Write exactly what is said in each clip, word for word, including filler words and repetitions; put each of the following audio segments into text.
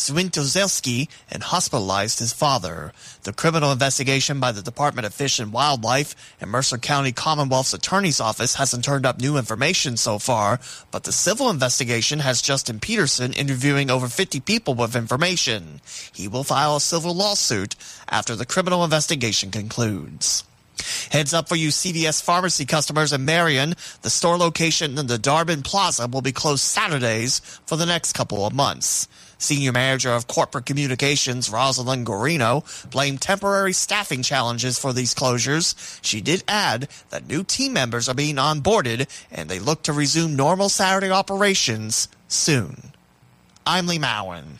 Swintozelski and hospitalized his father. The criminal investigation by the Department of Fish and Wildlife and Mercer County Commonwealth's Attorney's Office hasn't turned up new information so far, but the civil investigation has Justin Peterson interviewing over fifty people with information. He will file a civil lawsuit after the criminal investigation concludes. Heads up for you C V S Pharmacy customers in Marion. The store location in the Darbin Plaza will be closed Saturdays for the next couple of months. Senior Manager of Corporate Communications, Rosalind Gorino, blamed temporary staffing challenges for these closures. She did add that new team members are being onboarded and they look to resume normal Saturday operations soon. I'm Lee Mowen.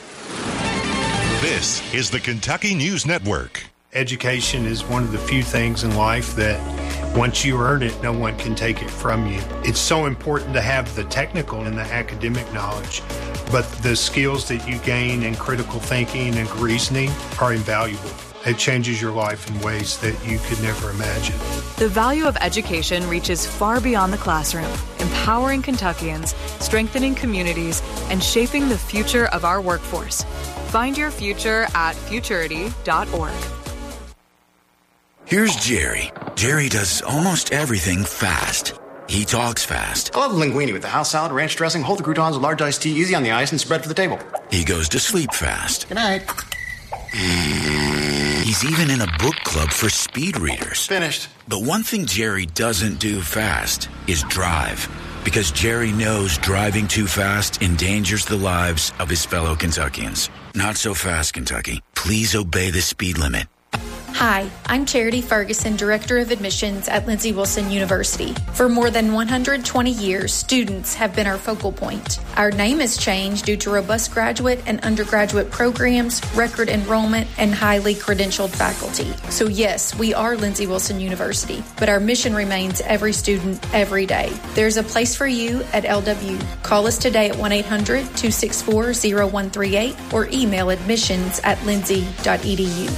This is the Kentucky News Network. Education is one of the few things in life that once you earn it, no one can take it from you. It's so important to have the technical and the academic knowledge, but the skills that you gain in critical thinking and reasoning are invaluable. It changes your life in ways that you could never imagine. The value of education reaches far beyond the classroom, empowering Kentuckians, strengthening communities, and shaping the future of our workforce. Find your future at futurity dot org. Here's Jerry. Jerry does almost everything fast. He talks fast. I love linguine with the house salad, ranch dressing, hold the croutons, a large iced tea, easy on the ice, and spread for the table. He goes to sleep fast. Good night. He's even in a book club for speed readers. Finished. But one thing Jerry doesn't do fast is drive. Because Jerry knows driving too fast endangers the lives of his fellow Kentuckians. Not so fast, Kentucky. Please obey the speed limit. Hi, I'm Charity Ferguson, Director of Admissions at Lindsey Wilson University. For more than one hundred twenty years, students have been our focal point. Our name has changed due to robust graduate and undergraduate programs, record enrollment, and highly credentialed faculty. So yes, we are Lindsey Wilson University, but our mission remains every student, every day. There's a place for you at L W. Call us today at one eight hundred two six four zero one three eight or email admissions at lindsey dot e d u.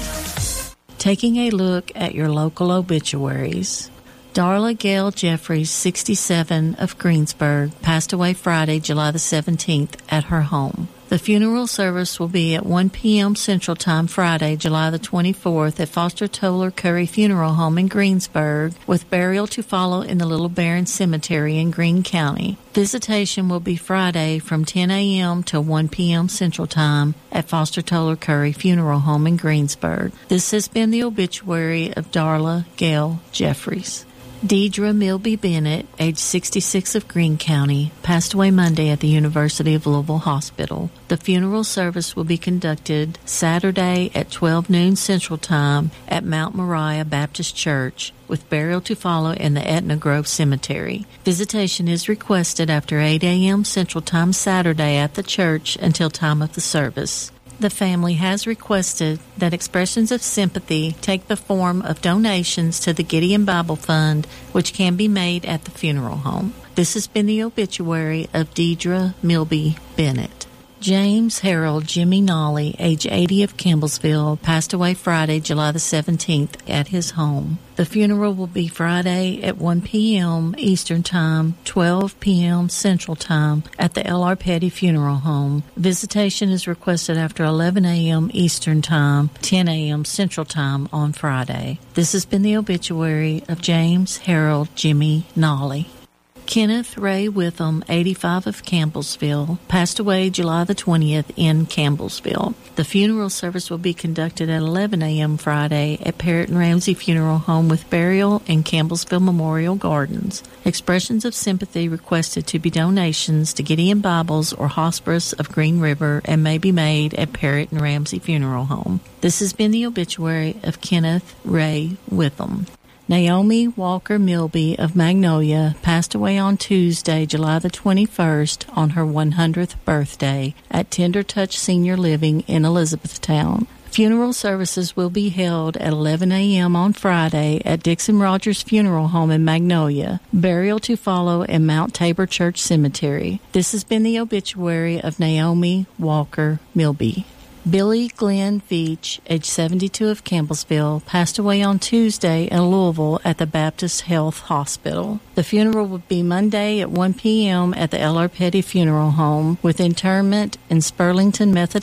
Taking a look at your local obituaries. Darla Gail Jeffries, sixty-seven, of Greensburg, passed away Friday, July the seventeenth, at her home. The funeral service will be at one p.m. Central Time Friday, July the twenty-fourth, at Foster Toller Curry Funeral Home in Greensburg, with burial to follow in the Little Barron Cemetery in Greene County. Visitation will be Friday from ten a.m. to one p.m. Central Time at Foster Toller Curry Funeral Home in Greensburg. This has been the obituary of Darla Gail Jeffries. Deidre Milby Bennett, age sixty-six, of Greene County, passed away Monday at the University of Louisville Hospital. The funeral service will be conducted Saturday at twelve noon Central Time at Mount Moriah Baptist Church, with burial to follow in the Etna Grove Cemetery. Visitation is requested after eight a.m. Central Time Saturday at the church until time of the service. The family has requested that expressions of sympathy take the form of donations to the Gideon Bible Fund, which can be made at the funeral home. This has been the obituary of Deidre Milby Bennett. James Harold Jimmy Nolly, age eighty, of Campbellsville, passed away Friday, July the seventeenth, at his home. The funeral will be Friday at one p.m. Eastern Time, twelve p.m. Central Time at the L R. Petty Funeral Home. Visitation is requested after eleven a.m. Eastern Time, ten a.m. Central Time on Friday. This has been the obituary of James Harold Jimmy Nolly. Kenneth Ray Witham, eighty-five, of Campbellsville, passed away July the twentieth in Campbellsville. The funeral service will be conducted at eleven a.m. Friday at Parrott and Ramsey Funeral Home, with burial in Campbellsville Memorial Gardens. Expressions of sympathy requested to be donations to Gideon Bibles or Hospice of Green River and may be made at Parrott and Ramsey Funeral Home. This has been the obituary of Kenneth Ray Witham. Naomi Walker Milby of Magnolia passed away on Tuesday, July the twenty-first, on her one hundredth birthday at Tender Touch Senior Living in Elizabethtown. Funeral services will be held at eleven a.m. on Friday at Dixon Rogers Funeral Home in Magnolia. Burial to follow in Mount Tabor Church Cemetery. This has been the obituary of Naomi Walker Milby. Billy Glenn Veach, age seventy-two, of Campbellsville, passed away on Tuesday in Louisville at the Baptist Health Hospital. The funeral will be Monday at one p.m. at the L R. Petty Funeral Home, with interment in Spurlington Methodist